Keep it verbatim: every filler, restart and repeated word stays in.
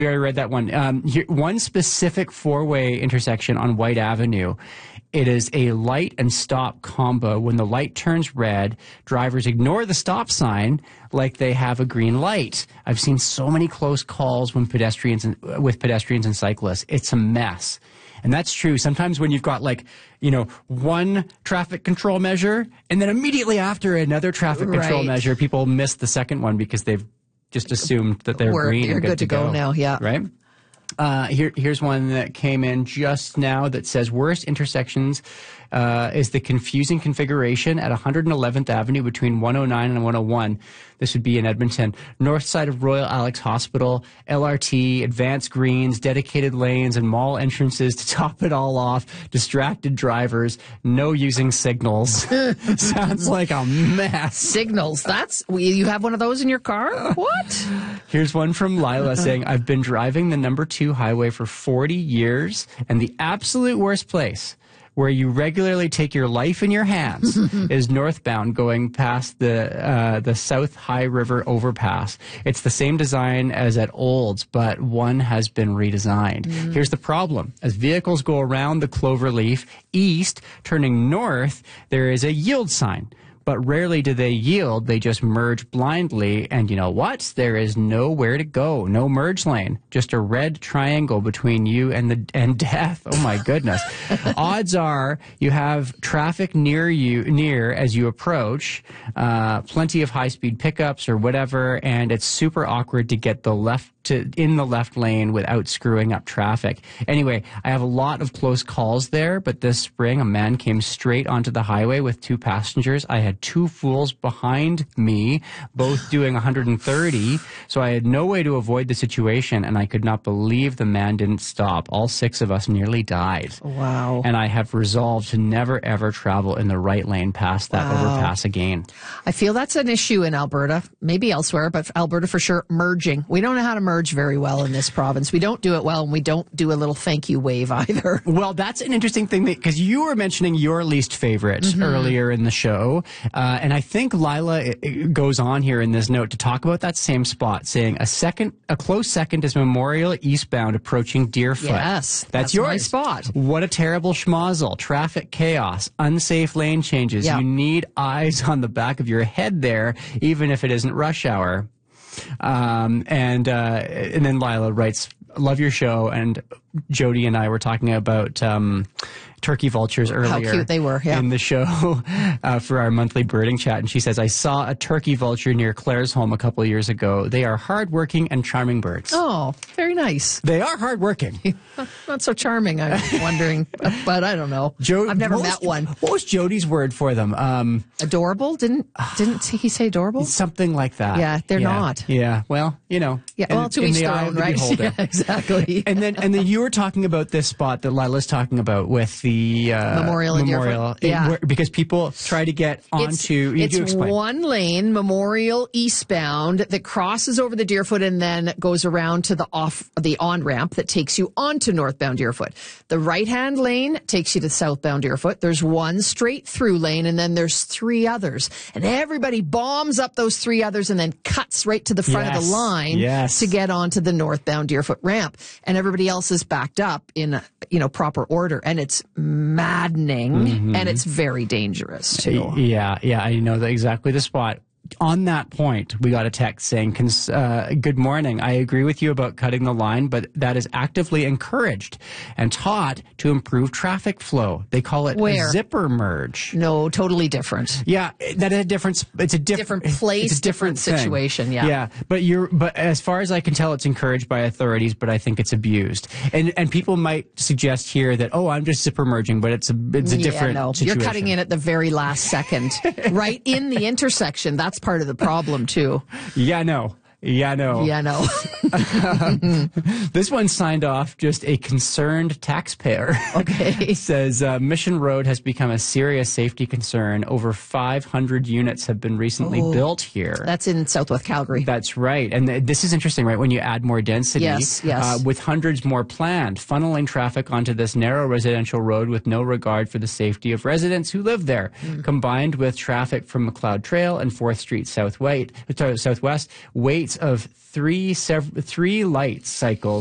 We already read that one. Um, here, one specific four-way intersection on White Avenue. It is a light and stop combo. When the light turns red, drivers ignore the stop sign like they have a green light. I've seen so many close calls when pedestrians and, with pedestrians and cyclists. It's a mess. And that's true. Sometimes when you've got like, you know, one traffic control measure and then immediately after another traffic control Right. measure, people miss the second one because they've just assumed that they're We're, green you're and good, good to go, go now, yeah. Right? Uh, here, here's one that came in just now that says worst intersections uh, is the confusing configuration at one hundred eleventh Avenue between one oh nine and one oh one. This would be in Edmonton. North side of Royal Alex Hospital, L R T, advanced greens, dedicated lanes, and mall entrances to top it all off. Distracted drivers, no using signals. Sounds like a mess. Signals. That's you have one of those in your car? What? Here's one from Lila saying, I've been driving the number two highway for forty years, and the absolute worst place where you regularly take your life in your hands is northbound going past the uh, the South High River overpass. It's the same design as at Olds, but one has been redesigned. Mm. Here's the problem. As vehicles go around the Cloverleaf east, turning north, there is a yield sign. But rarely do they yield. They just merge blindly. And you know what? There is nowhere to go. No merge lane. Just a red triangle between you and the and death. Oh my goodness. Odds are you have traffic near you near as you approach. Uh, plenty of high speed pickups or whatever, and it's super awkward to get the left to in the left lane without screwing up traffic. Anyway, I have a lot of close calls there, but this spring a man came straight onto the highway with two passengers. I had two fools behind me, both doing one hundred thirty, so I had no way to avoid the situation, and I could not believe the man didn't stop. All six of us nearly died. Wow. And I have resolved to never ever travel in the right lane past that Wow. overpass again. I feel that's an issue in Alberta, maybe elsewhere, but Alberta for sure, merging. We don't know how to merge very well in this province. We don't do it well, and we don't do a little thank you wave either. Well, that's an interesting thing because you were mentioning your least favorite mm-hmm. earlier in the show, uh, and I think Lila it, it goes on here in this note to talk about that same spot, saying a second, a close second is Memorial eastbound approaching Deerfoot. Yes, that's, that's yours. my spot. What a terrible schmozzle! Traffic chaos, unsafe lane changes. Yeah. You need eyes on the back of your head there, even if it isn't rush hour. Um, and, uh, and then Lila writes, love your show. And Jody and I were talking about, um, turkey vultures earlier. How cute they were, yeah. In the show, uh, for our monthly birding chat. And she says, I saw a turkey vulture near Claire's home a couple of years ago. They are hardworking and charming birds. Oh, very nice. They are hardworking. Not so charming, I'm wondering, but I don't know. Jo- I've never met was, one. What was Jody's word for them? Um, adorable? Didn't didn't he say adorable? Something like that. Yeah, they're yeah. not. Yeah, well, you know. Yeah, well, to each their own, right? Yeah, exactly. And then and then you were talking about this spot that Lila's talking about with the uh, Memorial and Memorial. Deerfoot. Yeah. Where, because people try to get onto. It's, you it's do explain. one lane, Memorial eastbound, that crosses over the Deerfoot and then goes around to the off the on ramp that takes you onto northbound Deerfoot. The right hand lane takes you to southbound Deerfoot. There's one straight through lane, and then there's three others, and everybody bombs up those three others and then cuts right to the front yes. of the line yes. to get onto the northbound Deerfoot ramp, and everybody else is backed up in you know proper order, and it's maddening mm-hmm. and it's very dangerous too. Yeah, yeah, I know that exactly the spot. On that point, we got a text saying, uh, good morning. I agree with you about cutting the line, but that is actively encouraged and taught to improve traffic flow. They call it Where? a zipper merge. No, totally different. Yeah, that is a different, it's a diff- different place, it's a different, different situation. Yeah. Yeah. But you're, but as far as I can tell, it's encouraged by authorities, but I think it's abused. And, and people might suggest here that, oh, I'm just zipper merging, but it's a, it's a yeah, different no. situation. You're cutting in at the very last second, right in the intersection. That's part of the problem too. Yeah, no. Yeah, no. Yeah, no. This one signed off just a concerned taxpayer. Okay. It says uh, Mission Road has become a serious safety concern. Over five hundred units have been recently oh, built here. That's in Southwest Calgary. That's right. And th- this is interesting, right? When you add more density, yes, yes. Uh, with hundreds more planned, funneling traffic onto this narrow residential road with no regard for the safety of residents who live there, mm. combined with traffic from McLeod Trail and fourth Street Southwest, Southwest, waits of three sev- three light cycles